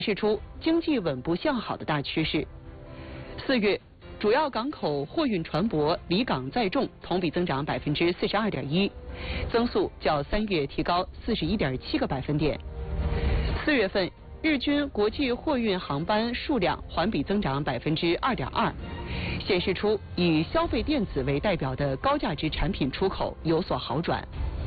示出经济稳步向好的大趋势。4月，主要港口货运船舶离港载重同比增长42.1%，增速较3月提高41.7个百分点。4月份，日均国际货运航班数量环比增长2.2%，显示出以消费电子为代表的高价值产品出口有所好转。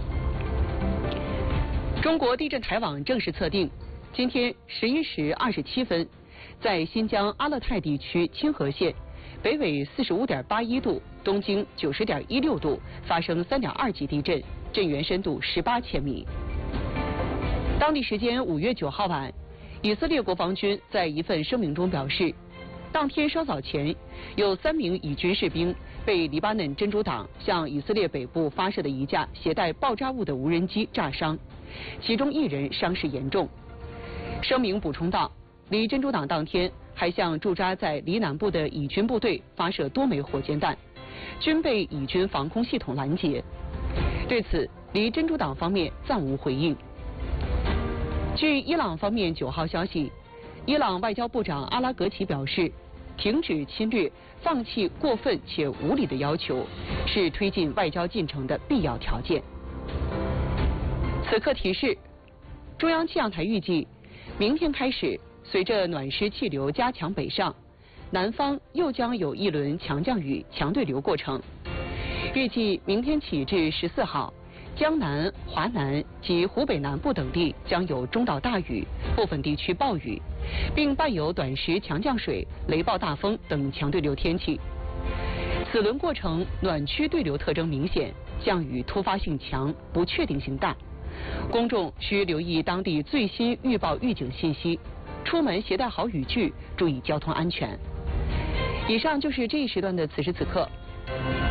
中国地震台网正式测定，今天11时27分，在新疆阿勒泰地区清河县北纬45.81度、东经90.16度发生3.2级地震，震源深度18千米。当地时间5月9号晚，以色列国防军在一份声明中表示，当天稍早前，有3名以军士兵被黎巴嫩真主党向以色列北部发射的一架携带爆炸物的无人机炸伤，其中1人伤势严重。声明补充道，黎真主党当天还向驻扎在黎南部的以军部队发射多枚火箭弹，均被以军防空系统拦截。对此，黎真主党方面暂无回应。据伊朗方面9号消息，伊朗外交部长阿拉格齐表示，停止侵略、放弃过分且无理的要求，是推进外交进程的必要条件。此刻提示，中央气象台预计，明天开始，随着暖湿气流加强北上，南方又将有一轮强降雨、强对流过程。预计明天起至14号，江南、华南及湖北南部等地将有中到大雨，部分地区暴雨，并伴有短时强降水、雷暴大风等强对流天气。此轮过程暖区对流特征明显，降雨突发性强，不确定性大。公众需留意当地最新预报预警信息，出门携带好雨具，注意交通安全。以上就是这一时段的此时此刻。